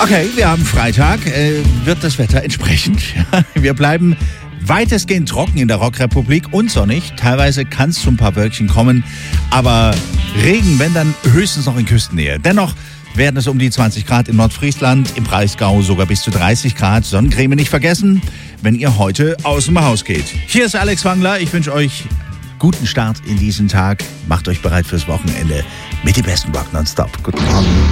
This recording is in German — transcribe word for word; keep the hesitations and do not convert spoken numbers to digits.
Okay, wir haben Freitag. Äh, wird das Wetter entsprechend? Wir bleiben weitestgehend trocken in der Rockrepublik und sonnig. Teilweise kann es zu ein paar Wölkchen kommen, aber Regen, wenn dann höchstens noch in Küstennähe. Dennoch werden es um die zwanzig Grad in Nordfriesland, im Breisgau sogar bis zu dreißig Grad. Sonnencreme nicht vergessen, wenn ihr heute aus dem Haus geht. Hier ist Alex Wangler. Ich wünsche euch guten Start in diesen Tag. Macht euch bereit fürs Wochenende mit dem besten Rock nonstop. Guten Morgen.